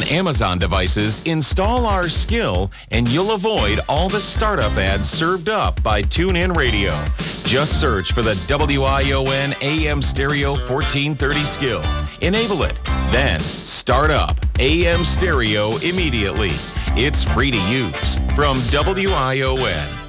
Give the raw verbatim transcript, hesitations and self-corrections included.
Amazon devices, install our skill and you'll avoid all the startup ads served up by TuneIn Radio. Just search for the W I O N A M Stereo fourteen thirty skill. Enable it. Then start up A M Stereo immediately. It's free to use from W I O N.